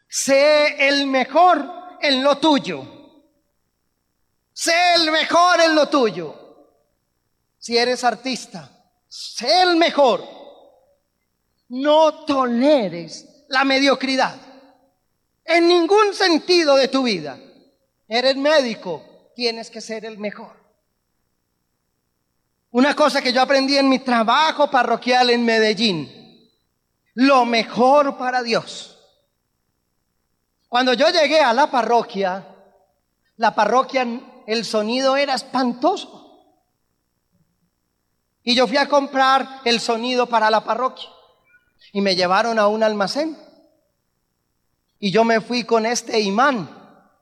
Sé el mejor en lo tuyo. Sé el mejor en lo tuyo. Si eres artista, sé el mejor. No toleres la mediocridad en ningún sentido de tu vida. Eres médico, tienes que ser el mejor. Una cosa que yo aprendí en mi trabajo parroquial en Medellín: lo mejor para Dios. Cuando yo llegué a la parroquia, el sonido era espantoso. Y yo fui a comprar el sonido para la parroquia. Y me llevaron a un almacén. Y yo me fui con este imán.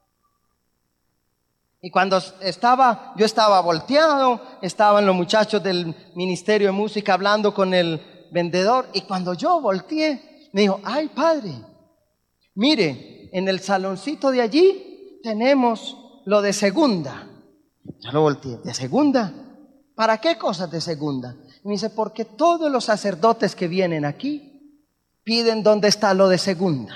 Y cuando yo estaba volteado, estaban los muchachos del Ministerio de Música hablando con el vendedor. Y cuando yo volteé, me dijo: ay, padre, mire, en el saloncito de allí tenemos lo de segunda. Ya lo volteé: ¿de segunda? ¿Para qué cosas de segunda? Y me dice: porque todos los sacerdotes que vienen aquí piden dónde está lo de segunda.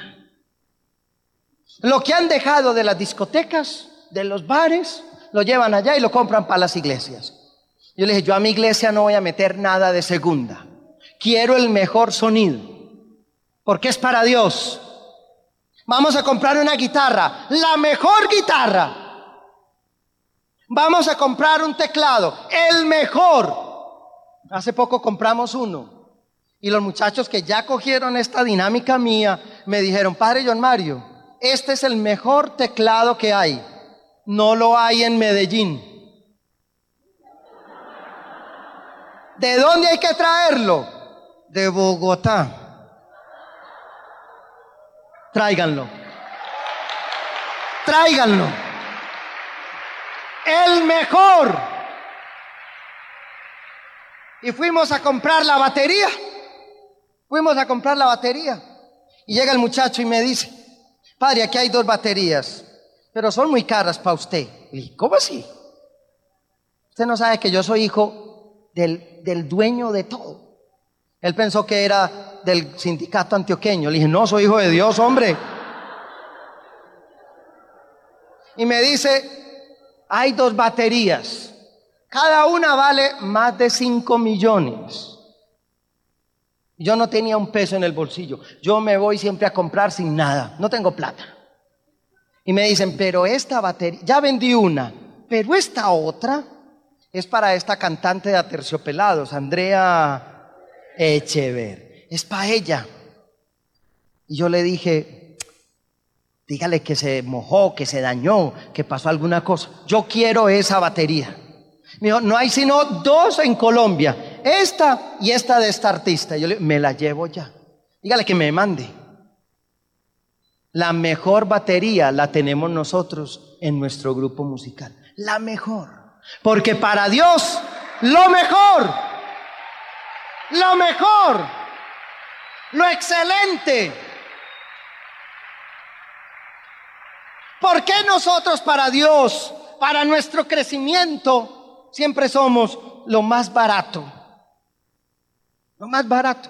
Lo que han dejado de las discotecas, de los bares, lo llevan allá y lo compran para las iglesias. Yo le dije: yo a mi iglesia no voy a meter nada de segunda. Quiero el mejor sonido, porque es para Dios. Vamos a comprar una guitarra, la mejor guitarra. Vamos a comprar un teclado, el mejor. Hace poco compramos uno. Y los muchachos que ya cogieron esta dinámica mía me dijeron: padre John Mario, este es el mejor teclado que hay. No lo hay en Medellín. ¿De dónde hay que traerlo? De Bogotá. Tráiganlo. Tráiganlo. El mejor. Y fuimos a comprar la batería. Y llega el muchacho y me dice: padre, aquí hay 2 baterías, pero son muy caras para usted. Y le dije: ¿cómo así? Usted no sabe que yo soy hijo del dueño de todo. Él pensó que era del sindicato antioqueño. Le dije: no, soy hijo de Dios, hombre. Y me dice: hay 2 baterías. Cada una vale más de 5 millones. Yo no tenía un peso en el bolsillo. Yo me voy siempre a comprar sin nada. No tengo plata. Y me dicen: pero esta batería, ya vendí una, pero esta otra es para esta cantante de Aterciopelados, Andrea Echever. Es para ella. Y yo le dije: dígale que se mojó, que se dañó, que pasó alguna cosa. Yo quiero esa batería. Me dijo: no hay sino 2 en Colombia, esta y esta de esta artista. Yo le dije: me la llevo ya. Dígale que me mande. La mejor batería la tenemos nosotros en nuestro grupo musical. La mejor. Porque para Dios, lo mejor, lo excelente. ¿Por qué nosotros para Dios, para nuestro crecimiento, siempre somos lo más barato? Lo más barato.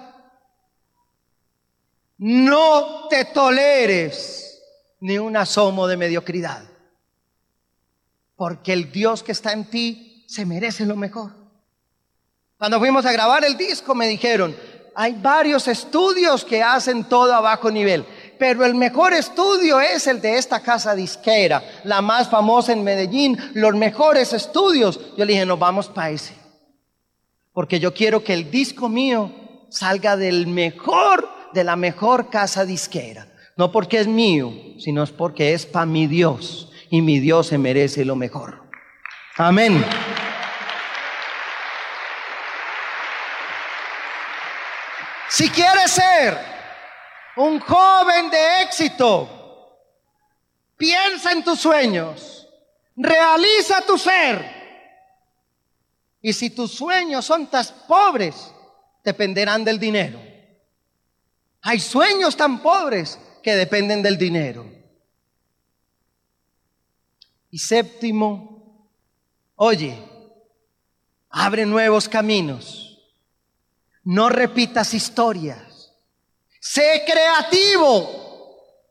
No te toleres ni un asomo de mediocridad, porque el Dios que está en ti se merece lo mejor. Cuando fuimos a grabar el disco me dijeron: hay varios estudios que hacen todo a bajo nivel, pero el mejor estudio es el de esta casa disquera, la más famosa en Medellín, los mejores estudios. Yo le dije: nos vamos para ese, porque yo quiero que el disco mío salga de la mejor casa disquera. No porque es mío, sino es porque es para mi Dios, y mi Dios se merece lo mejor. Amén. Si quieres ser un joven de éxito, piensa en tus sueños, realiza tu ser. Y si tus sueños son tan pobres, dependerán del dinero. Hay sueños tan pobres que dependen del dinero. Y séptimo, oye, abre nuevos caminos. No repitas historias. Sé creativo.